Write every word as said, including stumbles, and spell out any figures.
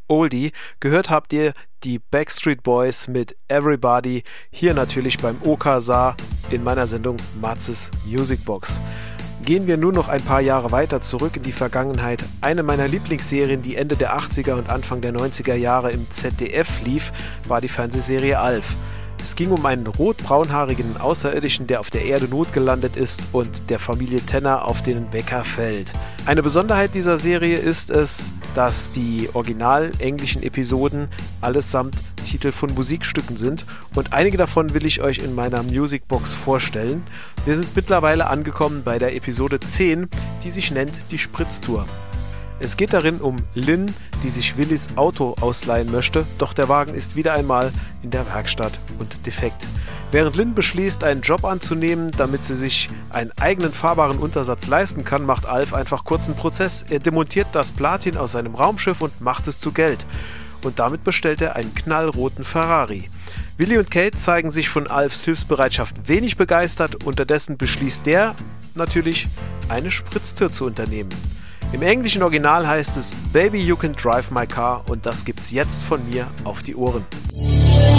Oldie. Gehört habt ihr die Backstreet Boys mit Everybody, hier natürlich beim Okasa in meiner Sendung Matzes Musicbox. Gehen wir nun noch ein paar Jahre weiter zurück in die Vergangenheit. Eine meiner Lieblingsserien, die Ende der achtziger und Anfang der neunziger Jahre im Z D F lief, war die Fernsehserie Alf. Es ging um einen rot-braunhaarigen Außerirdischen, der auf der Erde notgelandet ist und der Familie Tenner auf den Wecker fällt. Eine Besonderheit dieser Serie ist es, dass die original englischen Episoden allesamt Titel von Musikstücken sind und einige davon will ich euch in meiner Musicbox vorstellen. Wir sind mittlerweile angekommen bei der Episode zehn, die sich nennt Die Spritztour. Es geht darin um Lynn, die sich Willys Auto ausleihen möchte, doch der Wagen ist wieder einmal in der Werkstatt und defekt. Während Lynn beschließt, einen Job anzunehmen, damit sie sich einen eigenen fahrbaren Untersatz leisten kann, macht Alf einfach kurzen Prozess. Er demontiert das Platin aus seinem Raumschiff und macht es zu Geld. Und damit bestellt er einen knallroten Ferrari. Willy und Kate zeigen sich von Alfs Hilfsbereitschaft wenig begeistert, unterdessen beschließt der natürlich, eine Spritztour zu unternehmen. Im englischen Original heißt es Baby You Can Drive My Car und das gibt's jetzt von mir auf die Ohren.